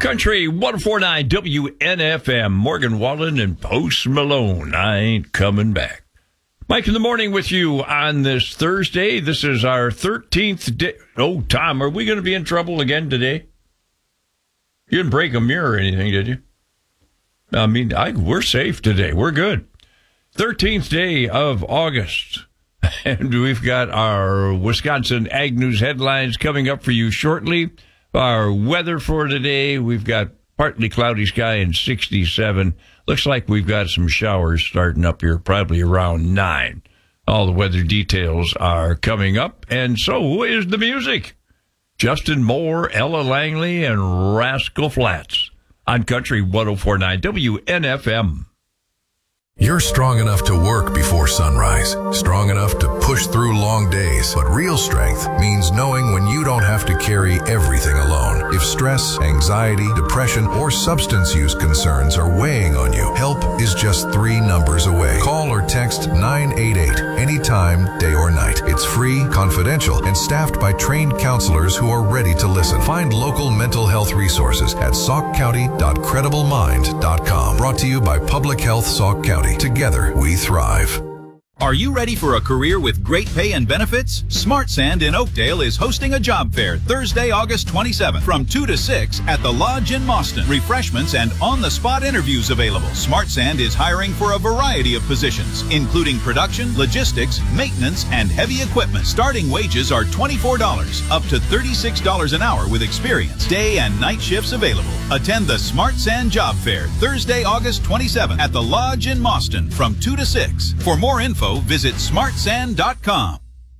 Country 104.9 WNFM. Morgan Wallen and Post Malone. I ain't coming back. Mike in the morning with you on this Thursday. This is our 13th day. Oh, Tom, are we going to be in trouble again today? You didn't break a mirror or anything, did you? I mean, we're safe today. We're good. 13th day of August. And we've got our Wisconsin Ag News headlines coming up for you shortly. Our weather for today, we've got partly cloudy sky and 67. Looks like we've got some showers starting up here probably around 9. All the weather details are coming up. And so is the music. Justin Moore, Ella Langley, and Rascal Flatts on Country 104.9 WNFM. You're strong enough to work before sunrise, strong enough to push through long days. But real strength means knowing when you don't have to carry everything alone. If stress, anxiety, depression, or substance use concerns are weighing on you, help is just 3 numbers away. Call or text 988 anytime, day or night. It's free, confidential, and staffed by trained counselors who are ready to listen. Find local mental health resources at saukcounty.crediblemmind.com. Brought to you by Public Health Sauk County. Together, we thrive. Are you ready for a career with great pay and benefits? Smart Sand in Oakdale is hosting a job fair Thursday, August 27th from 2 to 6 at the Lodge in Mauston. Refreshments and on-the-spot interviews available. Smart Sand is hiring for a variety of positions, including production, logistics, maintenance, and heavy equipment. Starting wages are $24, up to $36 an hour with experience. Day and night shifts available. Attend the Smart Sand Job Fair Thursday, August 27th at the Lodge in Mauston from 2 to 6. For more info, visit smartsand.com.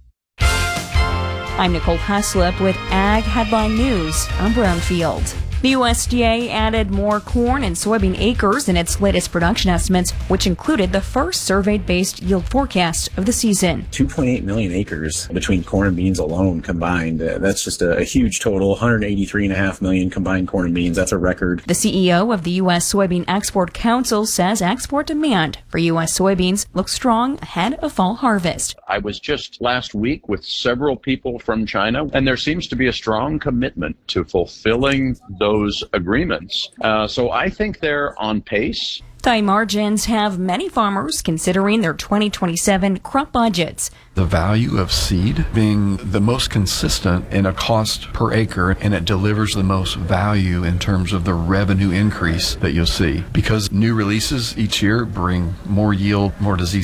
I'm Nicole Haslip with Ag Headline News. I'm Brownfield. The USDA added more corn and soybean acres in its latest production estimates, which included the first survey-based yield forecast of the season. 2.8 million acres between corn and beans alone combined. That's just a huge total. 183.5 million combined corn and beans. That's a record. The CEO of the U.S. Soybean Export Council says export demand for U.S. soybeans looks strong ahead of fall harvest. I was just last week with several people from China, and there seems to be a strong commitment to fulfilling those agreements. So I think they're on pace. High margins have many farmers considering their 2027 crop budgets. The value of seed being the most consistent in a cost per acre, and it delivers the most value in terms of the revenue increase that you'll see. Because new releases each year bring more yield, more disease